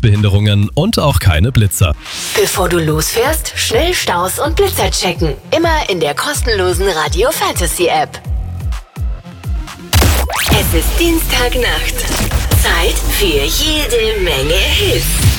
Verkehrsbehinderungen und auch keine Blitzer. Bevor du losfährst, schnell Staus und Blitzer checken. Immer in der kostenlosen Radio Fantasy App. Es ist Dienstagnacht. Zeit für jede Menge Hits.